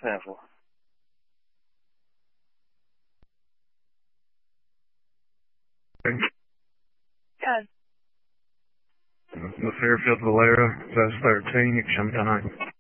Snaffle. The Fairfield Valera, Class 13, you can show me down.